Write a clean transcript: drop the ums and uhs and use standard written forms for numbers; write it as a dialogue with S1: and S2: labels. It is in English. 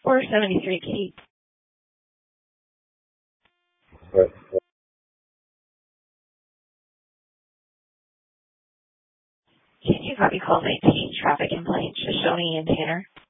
S1: 473 Keith.
S2: Right.
S1: Can you copy call 19 traffic complaint, Shoshone and Tanner?